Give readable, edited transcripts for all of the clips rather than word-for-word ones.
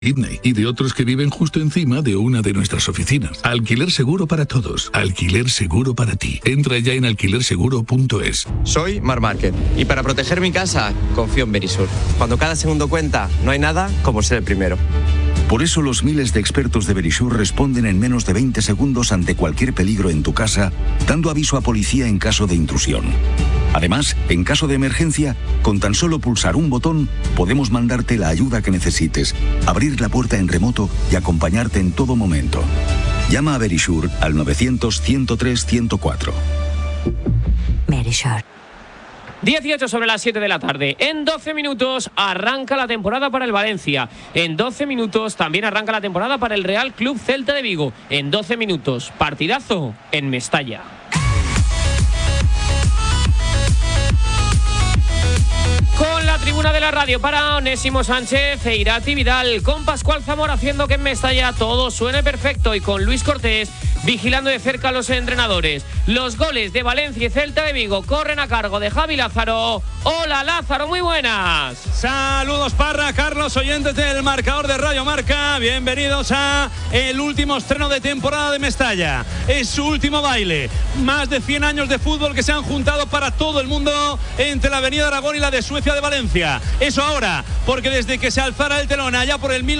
Sydney y de otros que viven justo encima de una de nuestras oficinas. Alquiler seguro para todos. Alquiler seguro para ti. Entra ya en alquilerseguro.es. Soy Mar Márquez y para proteger mi casa confío en Verisur. Cuando cada segundo cuenta, no hay nada como ser el primero. Por eso los miles de expertos de Verisur responden en menos de 20 segundos ante cualquier peligro en tu casa, dando aviso a policía en caso de intrusión. Además, en caso de emergencia, con tan solo pulsar un botón, podemos mandarte la ayuda que necesites, abrir la puerta en remoto y acompañarte en todo momento. Llama a Verisur al 900-103-104. Verisur. 18 sobre las 7 de la tarde. En 12 minutos arranca la temporada para el Valencia. En 12 minutos también arranca la temporada para el Real Club Celta de Vigo. En 12 minutos, partidazo en Mestalla. Con la tribuna de la radio para Onésimo Sánchez e Irati Vidal, con Pascual Zamora haciendo que en Mestalla todo suene perfecto y con Luis Cortés vigilando de cerca a los entrenadores. Los goles de Valencia y Celta de Vigo corren a cargo de Javi Lázaro. Hola Lázaro, muy buenas. Saludos Parra, Carlos, oyentes del marcador de Radio Marca. Bienvenidos a el último estreno de temporada de Mestalla. Es su último baile. Más de 100 años de fútbol que se han juntado para todo el mundo entre la Avenida Aragón y la de Suecia de Valencia. Eso ahora, porque desde que se alzara el telón allá por el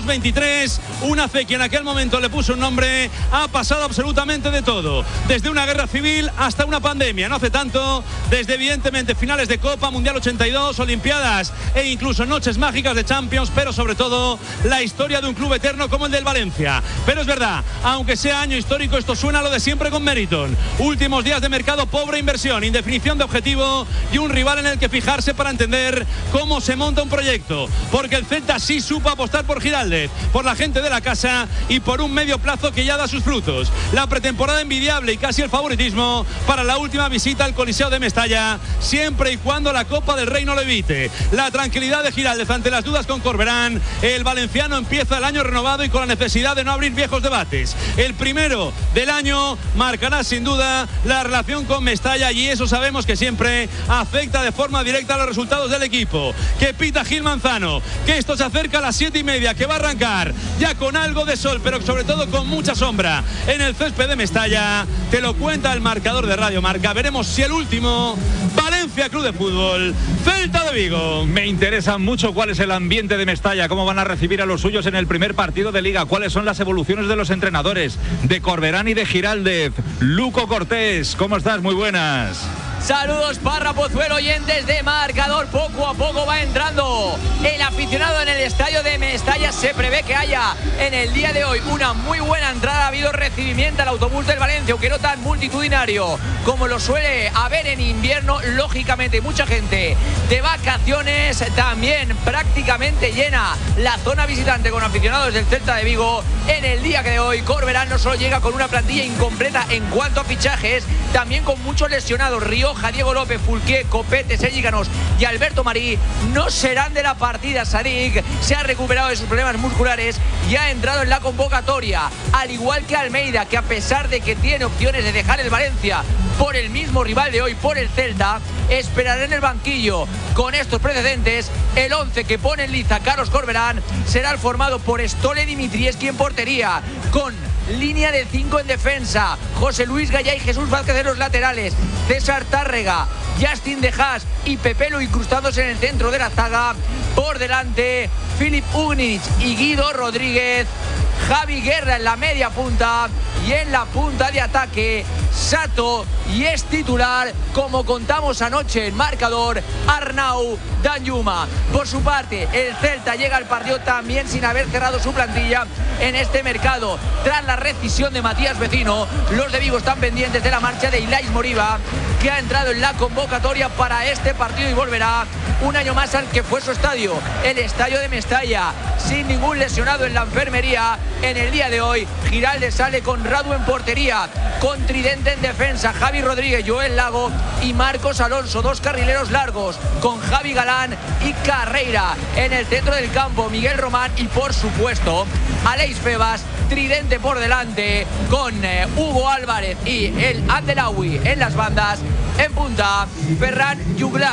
1923, una fe que en aquel momento le puso un nombre, ha pasado absolutamente de todo, desde una guerra civil hasta una pandemia, no hace tanto, desde evidentemente finales de Copa, Mundial 82, Olimpiadas e incluso noches mágicas de Champions, pero sobre todo la historia de un club eterno como el del Valencia. Pero es verdad, aunque sea año histórico, esto suena a lo de siempre con Meriton. Últimos días de mercado, pobre inversión, indefinición de objetivo y un rival en el que fijarse para entender cómo se monta un proyecto, porque el Celta sí supo apostar por Giraldez, por la gente de la casa y por un medio plazo que ya da sus frutos. La pretemporada envidiable y casi el favoritismo para la última visita al Coliseo de Mestalla, siempre y cuando la Copa del Rey no lo evite. La tranquilidad de Giraldez ante las dudas con Corberán. El valenciano empieza el año renovado y con la necesidad de no abrir viejos debates. El primero del año marcará sin duda la relación con Mestalla y eso sabemos que siempre afecta de forma directa a los resultados del equipo. Que pita Gil Manzano, que esto se acerca a las 7:30, que va a arrancar ya con algo de sol, pero sobre todo con mucha sombra en el césped de Mestalla. Te lo cuenta el marcador de Radio Marca. Veremos si el último, Valencia Club de Fútbol, Celta de Vigo. Me interesa mucho cuál es el ambiente de Mestalla, cómo van a recibir a los suyos en el primer partido de Liga, cuáles son las evoluciones de los entrenadores, de Corberán y de Giraldez. Luco Cortés, ¿cómo estás? Muy buenas. Saludos Parra, Pozuelo, oyentes de marcador. Poco a poco va entrando el aficionado en el estadio de Mestalla. Se prevé que haya en el día de hoy una muy buena entrada. Ha habido recibimiento al autobús del Valencia, aunque no tan multitudinario como lo suele haber en invierno. Lógicamente mucha gente de vacaciones, también prácticamente llena la zona visitante con aficionados del Celta de Vigo. En el día que de hoy Corberán no solo llega con una plantilla incompleta en cuanto a fichajes, también con muchos lesionados. Rioja, Diego López, Fulquier, Copete, Sergi Canós y Alberto Marí no serán de la partida. Sadik se ha recuperado de sus problemas musculares y ha entrado en la convocatoria, al igual que Almeida, que a pesar de que tiene opciones de dejar el Valencia por el mismo rival de hoy, por el Celta, esperará en el banquillo. Con estos precedentes, el 11 que pone en liza Carlos Corberán será el formado por Stole Dimitrievski en portería, con línea de 5 en defensa, José Luis Gallá y Jesús Vázquez en los laterales, César Tárrega, Justin De Haas y Pepelo incrustándose en el centro de la zaga. Por delante, Filip Ugnich y Guido Rodríguez, Javi Guerra en la media punta y en la punta de ataque Sato, y es titular, como contamos anoche en marcador, Arnau Danjuma. Por su parte, el Celta llega al partido también sin haber cerrado su plantilla en este mercado. Tras la rescisión de Matías Vecino, los de Vigo están pendientes de la marcha de Ilais Moriba, que ha entrado en la convocatoria para este partido y volverá un año más al que fue su estadio, el estadio de Mestalla, sin ningún lesionado en la enfermería. En el día de hoy, Giraldez sale con Radu en portería, con Tridente en defensa, Javi Rodríguez, Joel Lago y Marcos Alonso, dos carrileros largos, con Javi Galán y Carreira en el centro del campo, Miguel Román y por supuesto Aleix Febas. Tridente por delante, con Hugo Álvarez y el Andelawi en las bandas. En punta, Ferran Jugla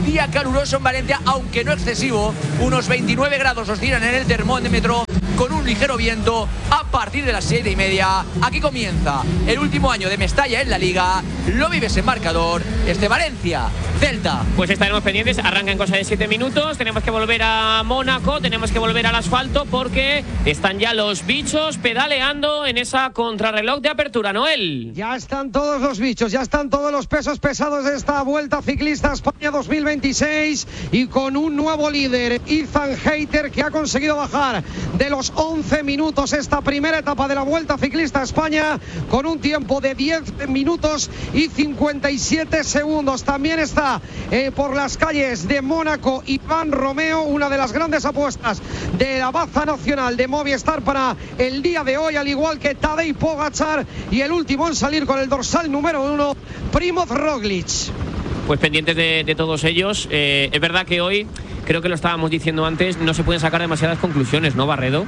día caluroso en Valencia, aunque no excesivo, unos 29 grados os tiran en el termómetro, con un ligero viento a partir de las 7:30. Aquí comienza el último año de Mestalla en la Liga. Lo vives en marcador. Valencia, Celta. Pues estaremos pendientes. Arranca en cosa de 7 minutos. Tenemos que volver a Mónaco. Tenemos que volver al asfalto porque están ya los bichos pedaleando en esa contrarreloj de apertura. Noel. Ya están todos los bichos, ya están todos los pesos pesados de esta Vuelta Ciclista España 2026 y con un nuevo líder, Ethan Hayter, que ha conseguido bajar de los 11 minutos esta primera etapa de la Vuelta Ciclista España con un tiempo de 10 minutos y 57 segundos. También está por las calles de Mónaco Iván Romeo, una de las grandes apuestas de la baza nacional de Movistar para el día de hoy, al igual que Tadej Pogačar, y el último en salir con el dorsal número 1, Primož Roglič. Pues pendientes de todos ellos. Es verdad que hoy, creo que lo estábamos diciendo antes, no se pueden sacar demasiadas conclusiones, ¿no, Barredo?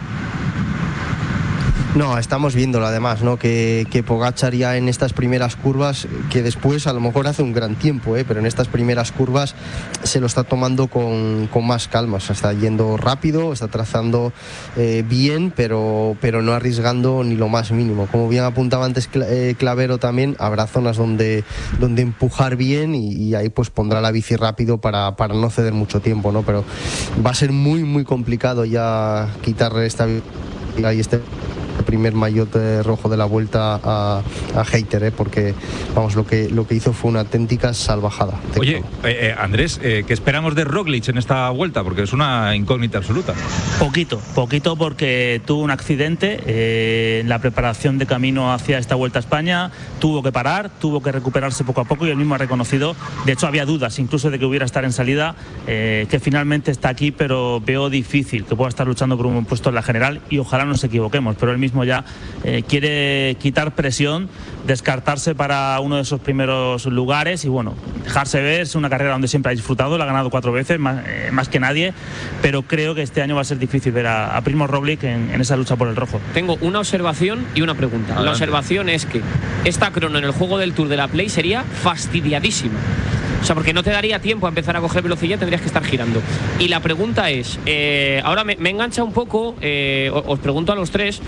No, estamos viéndolo además, ¿no? Que Pogačar ya en estas primeras curvas, que después a lo mejor hace un gran tiempo, pero en estas primeras curvas se lo está tomando con más calma. O sea, está yendo rápido, está trazando bien, pero no arriesgando ni lo más mínimo. Como bien apuntaba antes Clavero también, habrá zonas donde empujar bien y ahí pues pondrá la bici rápido para no ceder mucho tiempo, ¿no? Pero va a ser muy, muy complicado ya quitarle esta y este primer maillot rojo de la Vuelta a Hayter, porque vamos, lo que hizo fue una auténtica salvajada. Oye, Andrés, ¿qué esperamos de Roglič en esta Vuelta? Porque es una incógnita absoluta. Poquito porque tuvo un accidente en la preparación de camino hacia esta Vuelta a España, tuvo que parar, tuvo que recuperarse poco a poco y él mismo ha reconocido, de hecho había dudas incluso de que hubiera estar en salida, que finalmente está aquí, pero veo difícil que pueda estar luchando por un buen puesto en la general y ojalá nos equivoquemos, pero él mismo ya quiere quitar presión, descartarse para uno de esos primeros lugares y bueno, dejarse ver. Es una carrera donde siempre ha disfrutado, la ha ganado 4 veces, más que nadie, pero creo que este año va a ser difícil ver a Primož Roglič en esa lucha por el rojo. Tengo una observación y una pregunta. Adelante. La observación es que esta crono en el juego del Tour de la Play sería fastidiadísima. O sea, porque no te daría tiempo a empezar a coger velocidad, tendrías que estar girando. Y la pregunta es, ahora me engancha un poco, os pregunto a los tres,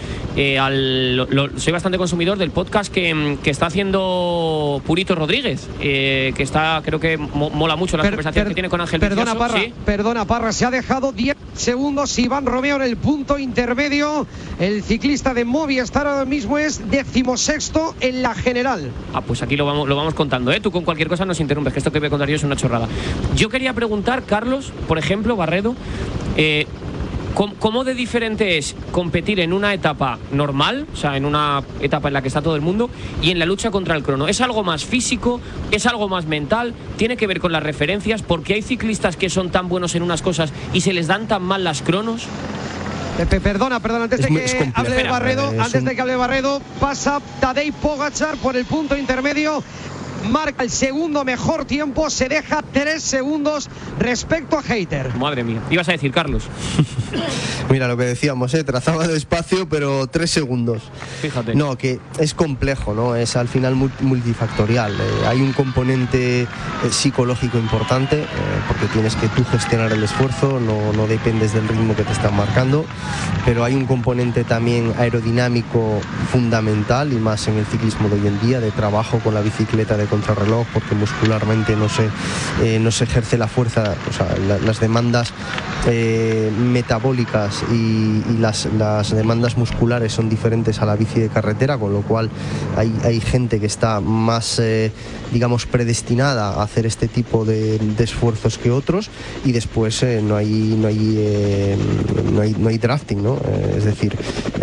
soy bastante consumidor del podcast que está haciendo Purito Rodríguez, que está, creo que mola mucho la conversación que tiene con Ángel Perdona, Vicioso. Parra, ¿Sí? Perdona, Parra, se ha dejado 10 segundos Iván Romeo en el punto intermedio. El ciclista de Movistar ahora mismo es 16º en la general. Pues aquí lo vamos contando, Tú con cualquier cosa nos interrumpes, que esto que voy a contar yo es una chorrada. Yo quería preguntar, Carlos, por ejemplo, Barredo, ¿cómo de diferente es competir en una etapa normal, o sea, en una etapa en la que está todo el mundo, y en la lucha contra el crono? ¿Es algo más físico? ¿Es algo más mental? ¿Tiene que ver con las referencias? ¿Porque hay ciclistas que son tan buenos en unas cosas y se les dan tan mal las cronos? Perdona, antes de que hable Barredo, pasa Tadej Pogačar por el punto intermedio, marca el segundo mejor tiempo, se deja 3 segundos respecto a Hayter. Madre mía, ibas a decir, Carlos. Mira lo que decíamos, trazaba despacio, pero 3 segundos. Fíjate. No, que es complejo, ¿no? Es al final multifactorial. Hay un componente psicológico importante, porque tienes que tú gestionar el esfuerzo, no dependes del ritmo que te están marcando, pero hay un componente también aerodinámico fundamental, y más en el ciclismo de hoy en día, de trabajo con la bicicleta de contrarreloj, porque muscularmente no se ejerce la fuerza, o sea, las demandas metabólicas y las demandas musculares son diferentes a la bici de carretera, con lo cual hay gente que está más digamos predestinada a hacer este tipo de esfuerzos que otros, y después no hay drafting, ¿no? Es decir,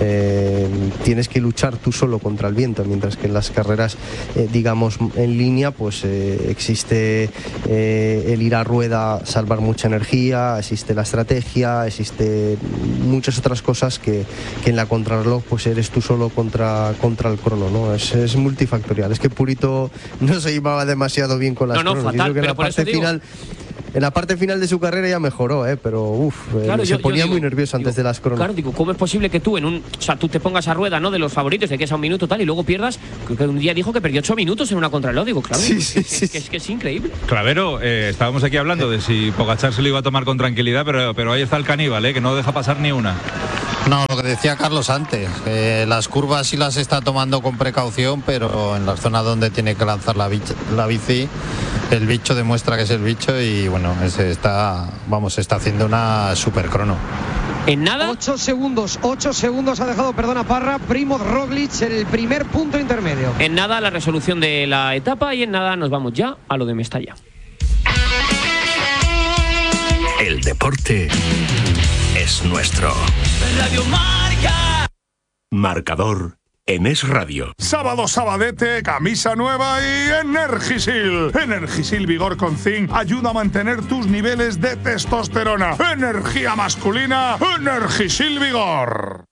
tienes que luchar tú solo contra el viento, mientras que en las carreras digamos en línea pues existe el ir a rueda, salvar mucha energía, existe la estrategia, existe muchas otras cosas que en la contrarreloj pues eres tú solo contra el crono, ¿no? Es multifactorial. Es que Purito no se llevaba demasiado bien con las cronos. Fatal, que pero la parte final En la parte final de su carrera ya mejoró, pero claro, se ponía muy nervioso antes de las cronos. Claro, digo, ¿cómo es posible que tú tú te pongas a rueda, ¿no?, de los favoritos, de que es a un minuto tal, y luego pierdas? Creo que un día dijo que perdió 8 minutos en una contrarreloj. Digo, claro, es que es increíble. Clavero, estábamos aquí hablando de si Pogačar se lo iba a tomar con tranquilidad, pero ahí está el caníbal, que no deja pasar ni una. No, lo que decía Carlos antes, las curvas sí las está tomando con precaución, pero en la zona donde tiene que lanzar la bici, el bicho demuestra que es el bicho y bueno, está haciendo una super crono. En nada. 8 segundos ha dejado, Parra, Primož Roglič el primer punto intermedio. En nada la resolución de la etapa y en nada nos vamos ya a lo de Mestalla. El deporte es nuestro. Radio Marca. Marcador en Es Radio. Sábado sabadete, camisa nueva y Energisil. Energisil Vigor con Zinc ayuda a mantener tus niveles de testosterona. Energía masculina, Energisil Vigor.